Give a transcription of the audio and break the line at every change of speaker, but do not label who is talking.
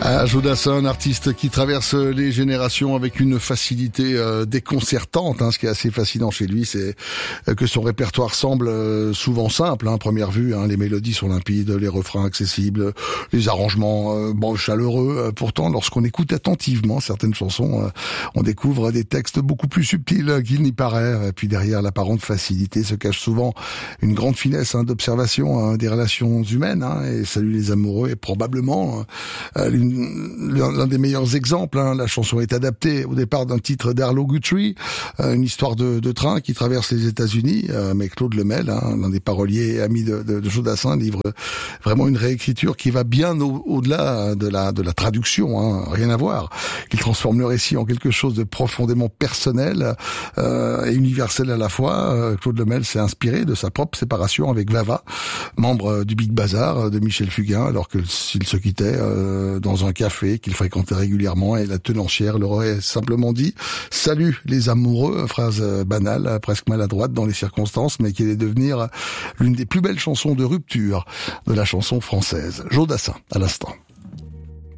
Jodassin, un artiste qui traverse les générations avec une facilité déconcertante. Ce qui est assez fascinant chez lui, c'est que son répertoire semble souvent simple. Première vue, les mélodies sont limpides, les refrains accessibles, les arrangements chaleureux. Pourtant, lorsqu'on écoute attentivement certaines chansons, on découvre des textes beaucoup plus subtils qu'il n'y paraît. Et puis derrière l'apparente facilité se cache souvent une grande finesse d'observation des relations humaines. Et Salut les amoureux est probablement l'un des meilleurs exemples. La chanson est adaptée au départ d'un titre d'Arlo Guthrie, une histoire de train qui traverse les États-Unis, mais Claude Lemel, l'un des paroliers et amis de Jodassin, livre vraiment une réécriture qui va bien au-delà de la traduction, rien à voir. Il transforme le récit en quelque chose de profondément personnel et universel à la fois. Claude Lemel s'est inspiré de sa propre séparation avec Vava, membre du Big Bazar de Michel Fugain, alors que s'ils se quittaient dans un café qu'il fréquentait régulièrement, et la tenancière leur aurait simplement dit « Salut les amoureux », phrase banale, presque maladroite dans les circonstances, mais qui allait devenir l'une des plus belles chansons de rupture de la chanson française. Jodassin, à l'instant.